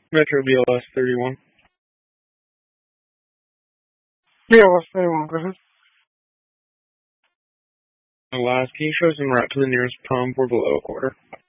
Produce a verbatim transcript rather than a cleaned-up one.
Metro B L S thirty-one. B L S thirty-one, go ahead. Last, can you show us en route to the nearest pump or below a quarter?